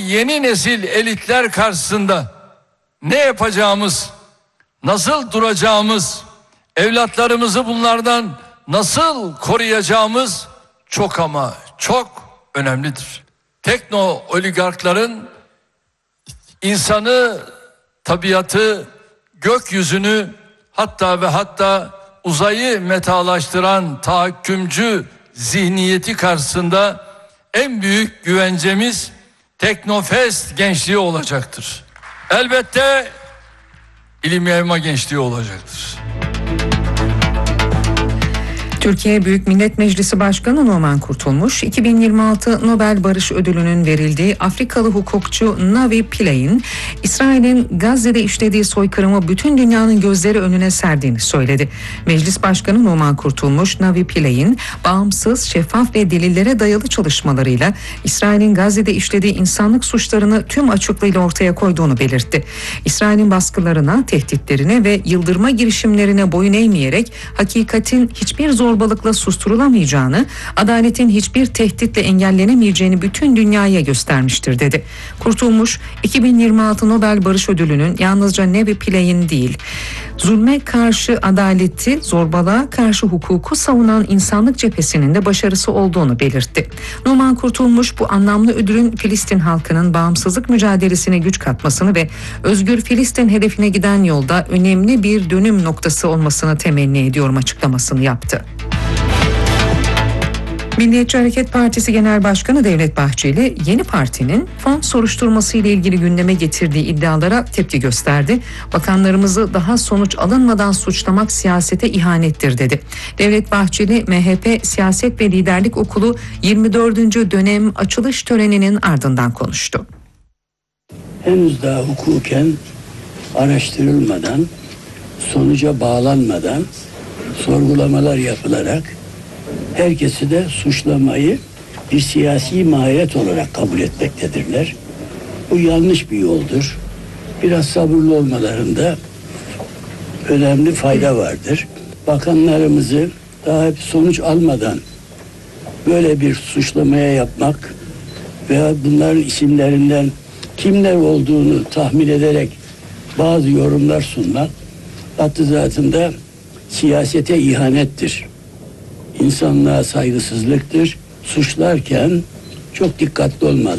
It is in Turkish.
yeni nesil elitler karşısında ne yapacağımız, nasıl duracağımız, evlatlarımızı bunlardan nasıl koruyacağımız çok ama çok önemlidir. Tekno oligarkların insanı, tabiatı, gökyüzünü hatta uzayı metalaştıran tahakkümcü zihniyeti karşısında en büyük güvencemiz Teknofest gençliği olacaktır. Elbette ilim yayma gençliği olacaktır. Türkiye Büyük Millet Meclisi Başkanı Numan Kurtulmuş, 2026 Nobel Barış Ödülü'nün verildiği Afrikalı hukukçu Navi Pilley'in İsrail'in Gazze'de işlediği soykırımı bütün dünyanın gözleri önüne serdiğini söyledi. Meclis Başkanı Numan Kurtulmuş, Navi Pilley'in bağımsız, şeffaf ve delillere dayalı çalışmalarıyla İsrail'in Gazze'de işlediği insanlık suçlarını tüm açıklığıyla ortaya koyduğunu belirtti. İsrail'in baskılarına, tehditlerine ve yıldırma girişimlerine boyun eğmeyerek hakikatin hiçbir zorbalıkla susturulamayacağını, adaletin hiçbir tehditle engellenemeyeceğini bütün dünyaya göstermiştir dedi. Kurtulmuş, 2026 Nobel Barış Ödülü'nün yalnızca Navi Pilley'in değil, zulme karşı adaleti, zorbalığa karşı hukuku savunan insanlık cephesinin de başarısı olduğunu belirtti. Numan Kurtulmuş, bu anlamlı ödülün Filistin halkının bağımsızlık mücadelesine güç katmasını ve özgür Filistin hedefine giden yolda önemli bir dönüm noktası olmasını temenni ediyorum açıklamasını yaptı. Milliyetçi Hareket Partisi Genel Başkanı Devlet Bahçeli, yeni partinin fon soruşturması ile ilgili gündeme getirdiği iddialara tepki gösterdi. Bakanlarımızı daha sonuç alınmadan suçlamak siyasete ihanettir dedi. Devlet Bahçeli, MHP Siyaset ve Liderlik Okulu 24. dönem açılış töreninin ardından konuştu. Henüz daha hukuken araştırılmadan, sonuca bağlanmadan sorgulamalar yapılarak herkesi de suçlamayı bir siyasi mahiyet olarak kabul etmektedirler. Bu yanlış bir yoldur. Biraz sabırlı olmalarında önemli fayda vardır. Bakanlarımızı daha sonuç almadan böyle bir suçlamaya yapmak veya bunların isimlerinden kimler olduğunu tahmin ederek bazı yorumlar sunmak hattı zatında siyasete ihanettir. İnsanlığa saygısızlıktır. Suçlarken çok dikkatli olmalı.